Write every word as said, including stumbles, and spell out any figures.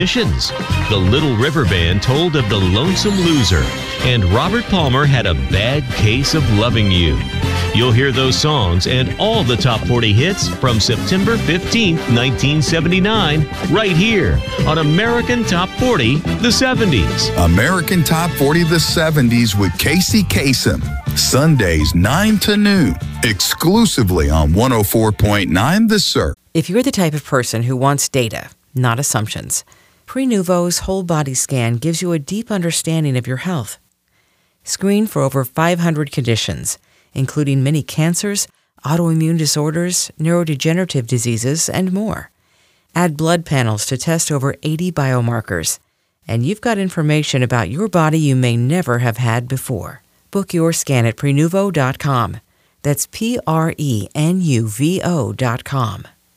Musicians. The Little River Band told of the Lonesome Loser, and Robert Palmer had a bad case of loving you. You'll hear those songs and all the top forty hits from September fifteenth, nineteen seventy-nine, right here on American Top forty, the seventies. American Top forty, the seventies with Casey Kasem. Sundays, nine to noon, exclusively on one oh four point nine The Surf. If you're the type of person who wants data, not assumptions, Prenuvo's whole body scan gives you a deep understanding of your health. Screen for over five hundred conditions, including many cancers, autoimmune disorders, neurodegenerative diseases, and more. Add blood panels to test over eighty biomarkers, and you've got information about your body you may never have had before. Book your scan at Prenuvo dot com. That's P R E N U V O dot com.